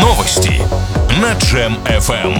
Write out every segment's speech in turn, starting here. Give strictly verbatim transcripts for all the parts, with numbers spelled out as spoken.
Новости на Джем эф эм.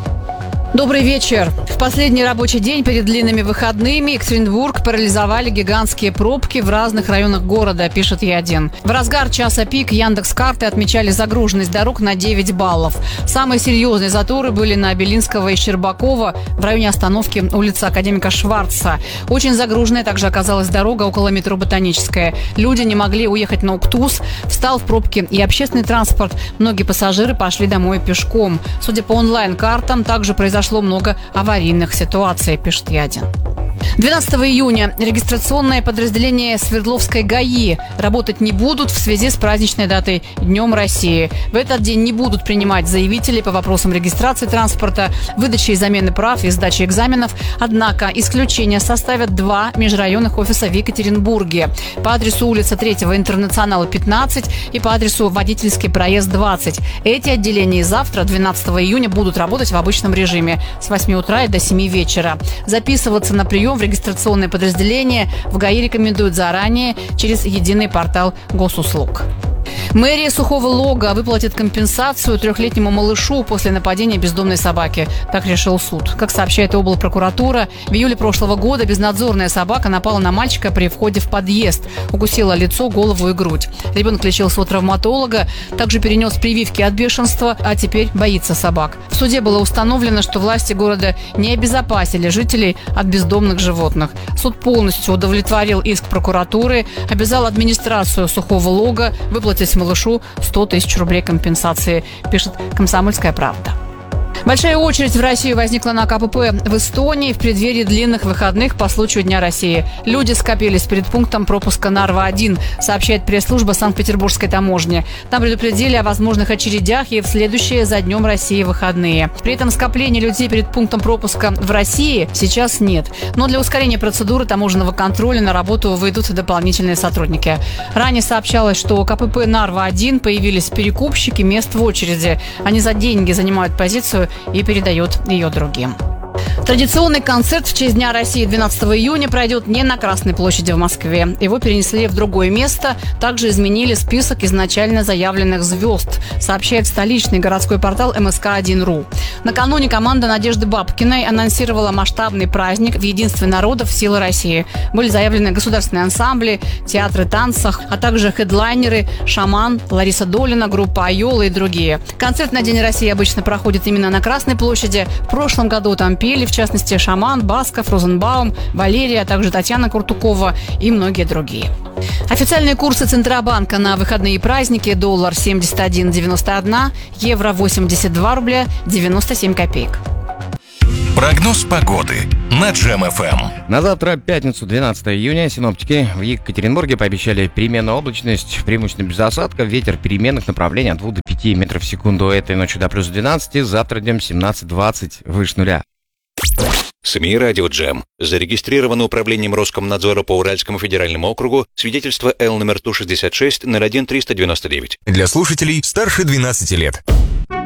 Добрый вечер. В последний рабочий день перед длинными выходными Екатеринбург парализовали гигантские пробки в разных районах города, пишет Е один. В разгар часа пик Яндекс.Карты отмечали загруженность дорог на девять баллов. Самые серьезные заторы были на Белинского и Щербакова в районе остановки улицы Академика Шварца. Очень загруженная также оказалась дорога около метро Ботаническая. Люди не могли уехать на Уктус, встал в пробки и общественный транспорт. Многие пассажиры пошли домой пешком. Судя по онлайн-картам, также произошло Прошло много аварийных ситуаций, пишет Е один. двенадцатого июня регистрационные подразделения Свердловской ГАИ работать не будут в связи с праздничной датой Днем России. В этот день не будут принимать заявителей по вопросам регистрации транспорта, выдачи и замены прав и сдачи экзаменов. Однако исключение составят два межрайонных офиса в Екатеринбурге. По адресу улица третьего Интернационала, пятнадцать и по адресу Водительский проезд, двадцать. Эти отделения завтра, двенадцатого июня, будут работать в обычном режиме с восьми утра и до семи вечера. Записываться на прием в регистрационное подразделение в ГАИ рекомендуют заранее через единый портал госуслуг. Мэрия Сухого Лога выплатит компенсацию трехлетнему малышу после нападения бездомной собаки. Так решил суд. Как сообщает облпрокуратура, в июле прошлого года безнадзорная собака напала на мальчика при входе в подъезд. Укусила лицо, голову и грудь. Ребенок лечился у травматолога, также перенес прививки от бешенства, а теперь боится собак. В суде было установлено, что власти города не обезопасили жителей от бездомных животных. Суд полностью удовлетворил иск прокуратуры, обязал администрацию Сухого Лога выплатить малышу сто тысяч рублей компенсации, пишет «Комсомольская правда». Большая очередь в Россию возникла на ка пэ пэ в Эстонии в преддверии длинных выходных по случаю Дня России. Люди скопились перед пунктом пропуска Нарва один, сообщает пресс-служба Санкт-Петербургской таможни. Там предупредили о возможных очередях и в следующие за Днем России выходные. При этом скопления людей перед пунктом пропуска в России сейчас нет. Но для ускорения процедуры таможенного контроля на работу выйдут дополнительные сотрудники. Ранее сообщалось, что у ка пэ пэ Нарва один появились перекупщики мест в очереди. Они за деньги занимают позицию и передает ее другим. Традиционный концерт в честь Дня России двенадцатого июня пройдет не на Красной площади в Москве. Его перенесли в другое место. Также изменили список изначально заявленных звезд, сообщает столичный городской портал эм эс ка один точка ру. Накануне команда Надежды Бабкиной анонсировала масштабный праздник в единстве народов «Силы России». Были заявлены государственные ансамбли, театры танцах, а также хедлайнеры «Шаман», Лариса Долина, группа «Айола» и другие. Концерт на День России обычно проходит именно на Красной площади. В прошлом году там пели, в частности, Шаман, Басков, Розенбаум, Валерия, а также Татьяна Куртукова и многие другие. Официальные курсы Центробанка на выходные и праздники: доллар семьдесят один девяносто один, евро восемьдесят два рубля девяносто семь копеек. Прогноз погоды на Джем эф эм. На завтра, пятницу, двенадцатого июня, синоптики в Екатеринбурге пообещали переменную облачность, преимущественно без осадков, ветер переменных направлений от двух до пяти метров в секунду. Этой ночью до плюс двенадцати, завтра днем семнадцать-двадцать, выше нуля. СМИ «Радио Джем». Зарегистрировано управлением Роскомнадзора по Уральскому федеральному округу свидетельство Л номер Ту шестьдесят шесть ноль один триста девяносто девять. Для слушателей старше двенадцати лет.